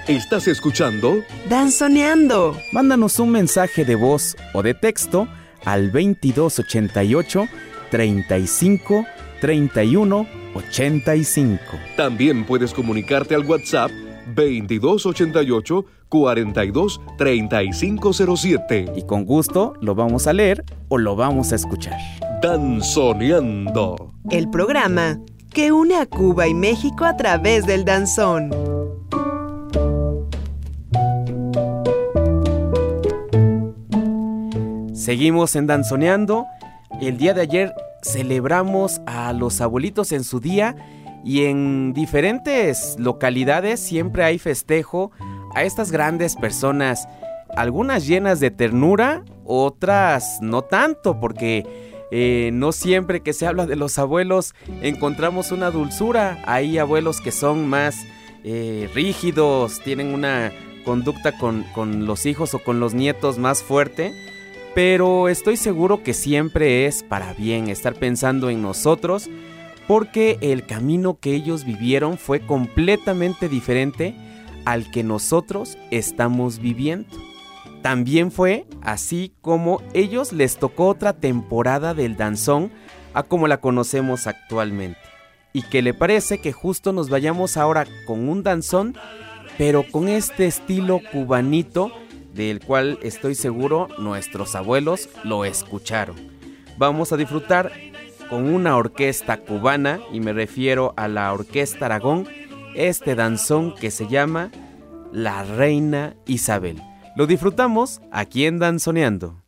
¿Estás escuchando? Danzoneando. Mándanos un mensaje de voz o de texto al 2288 35 31 85. También puedes comunicarte al WhatsApp 2288 42 3507. Y con gusto lo vamos a leer o lo vamos a escuchar. Danzoneando. El programa que une a Cuba y México a través del danzón. Seguimos en Danzoneando. El día de ayer celebramos a los abuelitos en su día y en diferentes localidades siempre hay festejo a estas grandes personas, algunas llenas de ternura, otras no tanto, porque no siempre que se habla de los abuelos encontramos una dulzura. Hay abuelos que son más rígidos, tienen una conducta con los hijos o con los nietos más fuerte. Pero estoy seguro que siempre es para bien estar pensando en nosotros, porque el camino que ellos vivieron fue completamente diferente al que nosotros estamos viviendo. También fue así como ellos les tocó otra temporada del danzón a como la conocemos actualmente. ¿Y qué le parece que justo nos vayamos ahora con un danzón, pero con este estilo cubanito, del cual estoy seguro nuestros abuelos lo escucharon? Vamos a disfrutar con una orquesta cubana, y me refiero a la Orquesta Aragón, este danzón que se llama La Reina Isabel. Lo disfrutamos aquí en Danzoneando.